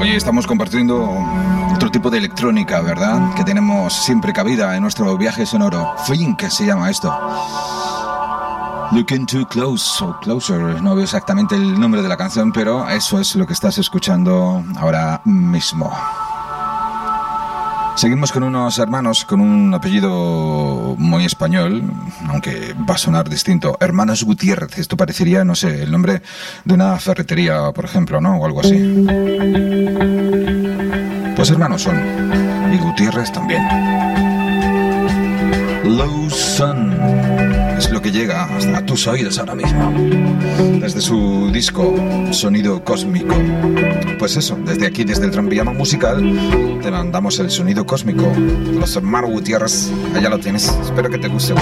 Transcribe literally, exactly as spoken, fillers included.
Oye, estamos compartiendo otro tipo de electrónica, ¿verdad? Que tenemos siempre cabida en nuestro viaje sonoro. Fink, que se llama esto. Looking Too Close o Closer, no veo exactamente el nombre de la canción, pero eso es lo que estás escuchando ahora mismo. Seguimos con unos hermanos con un apellido muy español, aunque va a sonar distinto. Hermanos Gutiérrez, esto parecería, no sé, el nombre de una ferretería, por ejemplo, ¿no? O algo así. Pues hermanos son, y Gutiérrez también. Low Sun es lo que llega hasta tus oídos ahora mismo, desde su disco Sonido Cósmico. Pues eso, desde aquí, desde el tranvía musical, te mandamos el sonido cósmico de los hermanos Gutiérrez. Allá lo tienes, espero que te guste.